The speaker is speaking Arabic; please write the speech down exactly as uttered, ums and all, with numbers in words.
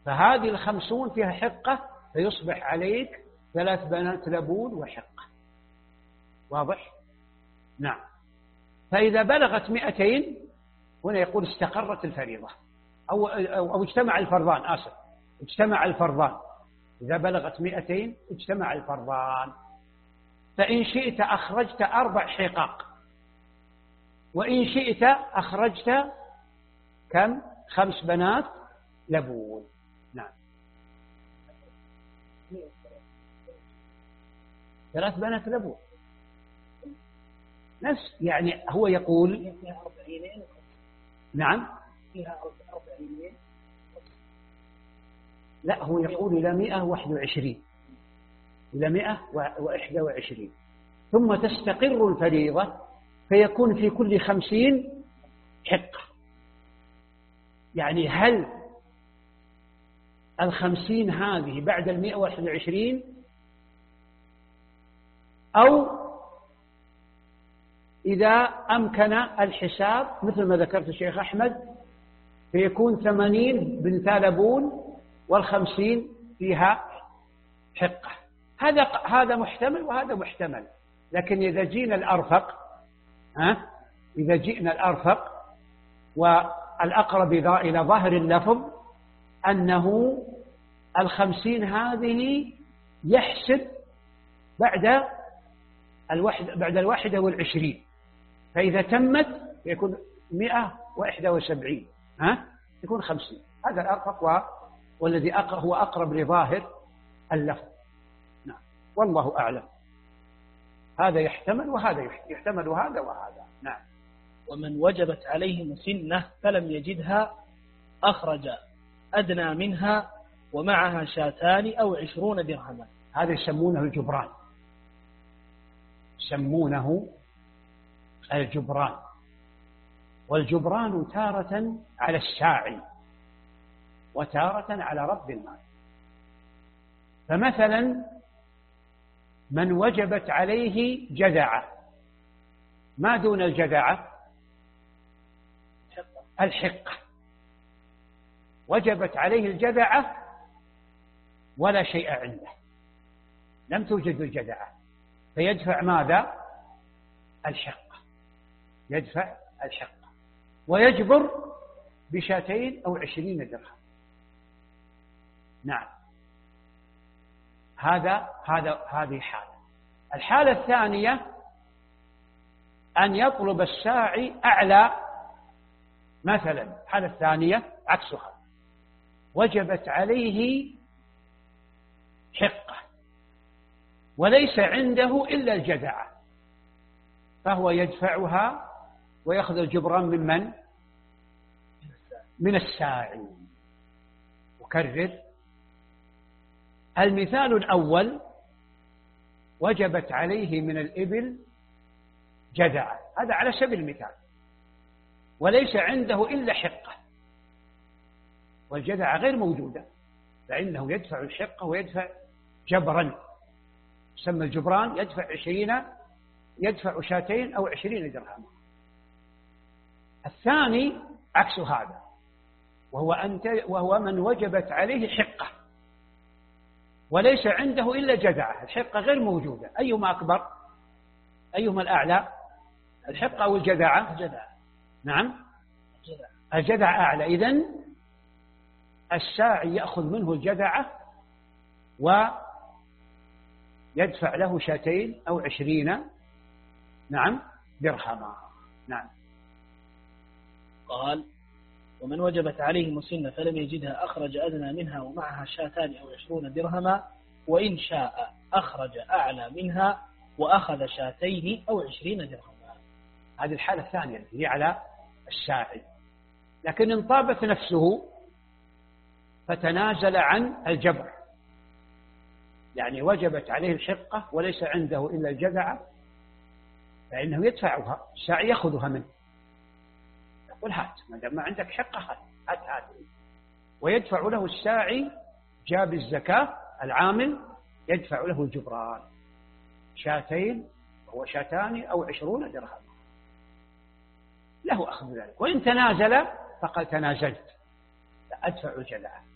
فهذه الخمسون فيها حقة، فيصبح عليك ثلاث بنات لبون وحقة. واضح؟ نعم. فإذا بلغت مئتين هنا يقول استقرت الفريضة أو, أو, أو اجتمع الفرضان. آسف، اجتمع الفرضان. إذا بلغت مئتين اجتمع الفرضان. فإن شئت أخرجت أربع حقاق، وإن شئت أخرجت كم؟ خمس بنات لبون. نعم. ثلاث بنات لبون نفس، يعني هو يقول نعم لا، هو يقول إلى مئة وواحد وعشرين، إلى مئة وواحد وعشرين، ثم تستقر الفريضة فيكون في كل خمسين حقة. يعني هل الخمسين هذه بعد المئة وواحد وعشرين أو إذا أمكن الحساب مثل ما ذكرت الشيخ أحمد فيكون ثمانين بنتا لبون والخمسين فيها حقة. هذا هذا محتمل وهذا محتمل. لكن إذا جينا الأرفق، ها إذا جئنا الأرفق والأقرب إلى ظاهر اللفظ أنه الخمسين هذه يحسب بعد الواحد بعد الواحدة والعشرين، فإذا تمت يكون مئة وإحدى وسبعين، ها يكون خمسين. هذا الأرفق و... والذي هو أقرب لظاهر اللفظ. نعم، والله أعلم. هذا يحتمل وهذا يحتمل وهذا وهذا. نعم. ومن وجبت عليه مسنة فلم يجدها أخرج أدنى منها ومعها شاتان أو عشرون درهما. هذا يسمونه الجبران، يسمونه الجبران. والجبران تارة على الساعي وتارة على رب المال. فمثلا من وجبت عليه جذعة، ما دون الجذعة الحقة، وجبت عليه الجذعة ولا شيء عنده، لم توجد الجذعة، فيدفع ماذا؟ الحقة، يدفع الحقة ويجبر بشاتين أو عشرين درهم. نعم، هذا هذا هذه حالة. الحالة الثانية أن يطلب الساعي أعلى، مثلا الحالة الثانية عكسها، وجبت عليه حقة وليس عنده إلا الجذعة، فهو يدفعها ويأخذ الجبران من من؟ من الساعي. أكرر، المثال الأول وجبت عليه من الإبل جذعة، هذا على سبيل المثال، وليس عنده إلا حقة والجذعة غير موجودة، فإنه يدفع الحقة ويدفع جبرا، يسمى الجبران، يدفع عشرين، يدفع شاتين أو عشرين درهم. الثاني عكس هذا، وهو, أنت وهو من وجبت عليه حقة وليس عنده إلا جذعة، الحقة غير موجودة. أيهما أكبر؟ أيهما الأعلى؟ الحقة أو الجذعة؟ الجذعة. نعم، الجذعة أعلى. إذن الساعي يأخذ منه الجذعة ويدفع له شاتين أو عشرين نعم درهما. نعم. قال: ومن وجبت عليه مسنة فلم يجدها أخرج أدنى منها ومعها شاتان أو عشرون درهما، وإن شاء أخرج أعلى منها وأخذ شاتين أو عشرين درهما. هذه الحالة الثانية هي على الساعي. لكن إن طابت نفسه فتنازل عن الجبر، يعني وجبت عليه الحقة وليس عنده إلا الجذعة، فإنه يدفعها، الساعي يأخذها منه، يقول هات، ما دام ما عندك حقة هات هات هات، ويدفع له الساعي جاب الزكاة العامل، يدفع له الجبران شاتين وهو شاتان أو عشرون درهم، له أخذ ذلك. وإن تنازل فقد تنازلت، لا أدفع الجذعة.